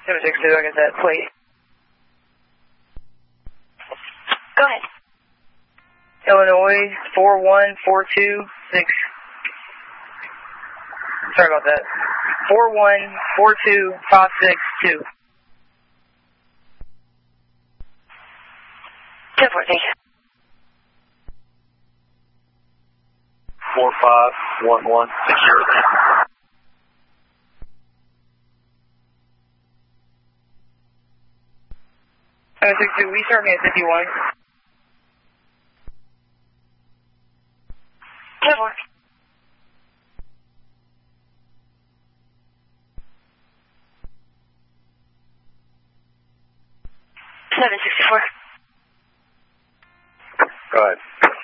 762, I got that plate. Go ahead. Illinois 41426. Sorry about that. 4142562. 10-4, thank you. 4511, secure. 762, we start me at 51. 10-4. 764. Go ahead.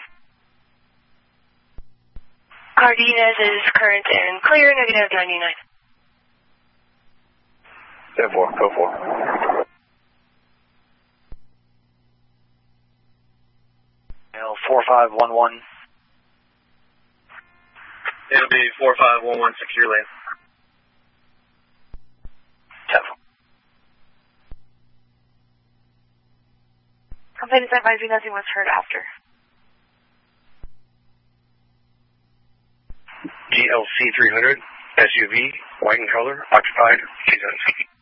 Cardenas is current and clear, negative 99. 10-4, go for it. L4511. It'll be 4511 secure lane. 10-4. Complaint is advising nothing was heard after. GLC 300, SUV, white in color, occupied, 2